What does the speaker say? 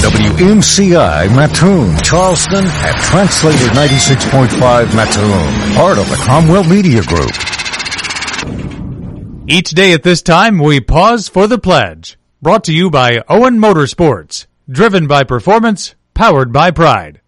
WMCI Mattoon, Charleston, and Translator 96.5 Mattoon, part of the Cromwell Media Group. Each day at this time, we pause for the pledge. Brought to you by Owen Motorsports. Driven by performance, powered by pride.